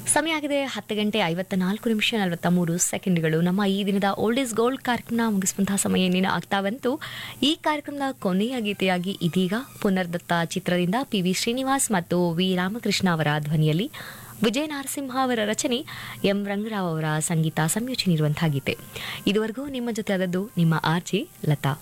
ಸಮಯ ಆಗಿದೆ 10:54 ನಮ್ಮ ಈ ದಿನದ ಓಲ್ಡ್ ಇಸ್ ಗೋಲ್ಡ್ ಕಾರ್ಯಕ್ರಮ ಮುಗಿಸುವಂತಹ ಸಮಯ ಇನ್ನೇನು ಆಗ್ತಾ ಬಂತು. ಈ ಕಾರ್ಯಕ್ರಮದ ಕೊನೆಯ ಗೀತೆಯಾಗಿ ಇದೀಗ ಪುನರ್ದತ್ತ ಚಿತ್ರದಿಂದ ಪಿ.ವಿ. ಶ್ರೀನಿವಾಸ್ ಮತ್ತು ವಿ. ರಾಮಕೃಷ್ಣ ಅವರ ಧ್ವನಿಯಲ್ಲಿ ವಿಜಯ ನರಸಿಂಹ ಅವರ ರಚನೆ, ಎಂ ರಂಗರಾವ್ ಅವರ ಸಂಗೀತ ಸಂಯೋಜನೆ ಇರುವಂತಹ ಗೀತೆ. ಇದುವರೆಗೂ ನಿಮ್ಮ ಜೊತೆ ಆದದ್ದು ನಿಮ್ಮ ಆರ್ಜೆ ಲತಾ.